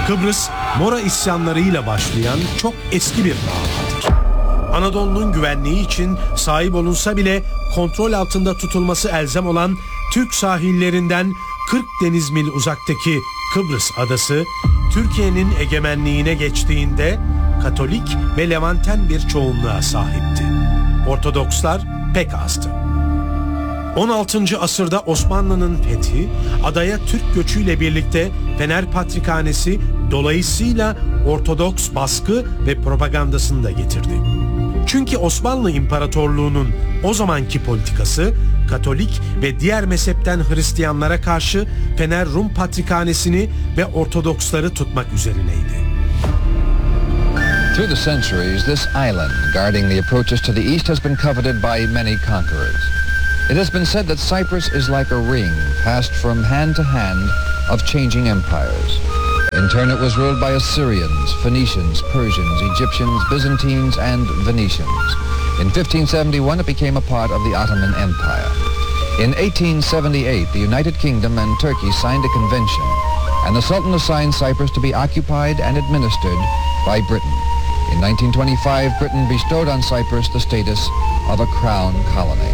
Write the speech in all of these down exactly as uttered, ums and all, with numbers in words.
Kıbrıs, Mora isyanlarıyla başlayan çok eski bir davadır. Anadolu'nun güvenliği için sahip olunsa bile kontrol altında tutulması elzem olan Türk sahillerinden kırk deniz mil uzaktaki Kıbrıs adası, Türkiye'nin egemenliğine geçtiğinde Katolik ve Levanten bir çoğunluğa sahipti. Ortodokslar pek azdı. on altıncı asırda Osmanlı'nın fethi, adaya Türk göçüyle birlikte Fener Patrikhanesi, dolayısıyla Ortodoks baskı ve propagandasını da getirdi. Çünkü Osmanlı İmparatorluğu'nun o zamanki politikası, Katolik ve diğer mezhepten Hristiyanlara karşı Fener Rum Patrikhanesi'ni ve Ortodoksları tutmak üzerineydi. Through the centuries, this island guarding the approaches to the east has been coveted by many conquerors. It has been said that Cyprus is like a ring passed from hand to hand of changing empires. In turn, it was ruled by Assyrians, Phoenicians, Persians, Egyptians, Byzantines, and Venetians. In fifteen seventy-one, it became a part of the Ottoman Empire. In eighteen seventy-eight, the United Kingdom and Turkey signed a convention, and the Sultan assigned Cyprus to be occupied and administered by Britain. In nineteen twenty-five, Britain bestowed on Cyprus the status of a crown colony.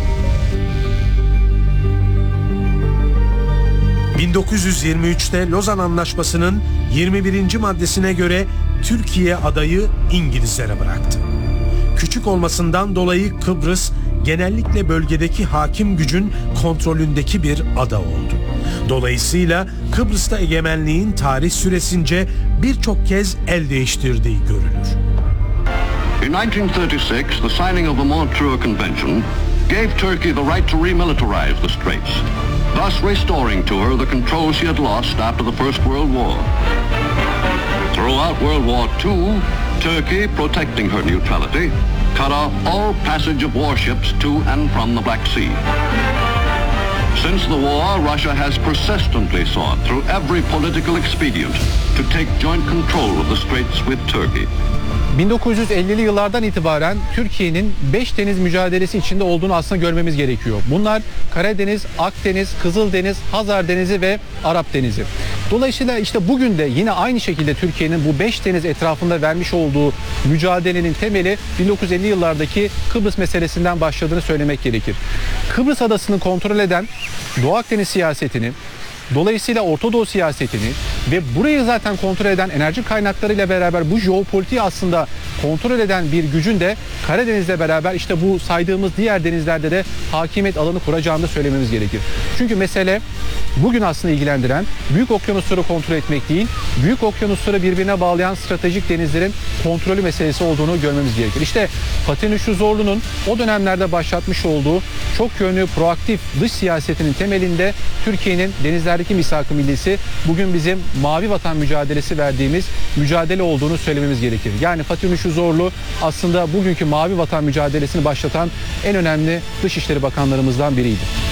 bin dokuz yüz yirmi üçte Lozan Anlaşması'nın yirmi birinci maddesine göre Türkiye adayı İngilizlere bıraktı. Küçük olmasından dolayı Kıbrıs genellikle bölgedeki hakim gücün kontrolündeki bir ada oldu. Dolayısıyla Kıbrıs'ta egemenliğin tarih süresince birçok kez el değiştirdiği görülür. In nineteen thirty-six, the signing of the Montreux Convention gave Turkey the right to remilitarize the Straits, thus restoring to her the control she had lost after the First World War. Throughout World War Two, Turkey, protecting her neutrality, cut off all passage of warships to and from the Black Sea. Since the war, Russia has persistently sought through every political expedient to take joint control of the Straits with Turkey. bin dokuz yüz ellili yıllardan itibaren Türkiye'nin beş deniz mücadelesi içinde olduğunu aslında görmemiz gerekiyor. Bunlar Karadeniz, Akdeniz, Kızıldeniz, Hazar Denizi ve Arap Denizi. Dolayısıyla işte bugün de yine aynı şekilde Türkiye'nin bu beş deniz etrafında vermiş olduğu mücadelenin temeli bin dokuz yüz elli yıllardaki Kıbrıs meselesinden başladığını söylemek gerekir. Kıbrıs adasını kontrol eden Doğu Akdeniz siyasetini, dolayısıyla Orta Doğu siyasetini ve burayı zaten kontrol eden enerji kaynaklarıyla beraber bu jeopolitiği aslında kontrol eden bir gücün de Karadeniz'le beraber işte bu saydığımız diğer denizlerde de hakimiyet alanı kuracağını da söylememiz gerekir. Çünkü mesele bugün aslında ilgilendiren büyük okyanusları kontrol etmek değil, büyük okyanusları birbirine bağlayan stratejik denizlerin kontrolü meselesi olduğunu görmemiz gerekir. İşte Fatih Nuşu Zorlu'nun o dönemlerde başlatmış olduğu çok yönlü proaktif dış siyasetinin temelinde Türkiye'nin denizlerdeki misak-ı millisi bugün bizim Mavi Vatan mücadelesi verdiğimiz mücadele olduğunu söylememiz gerekir. Yani Fatih Nuşu Zorlu aslında bugünkü Mavi Vatan mücadelesini başlatan en önemli Dışişleri Bakanlarımızdan biriydi.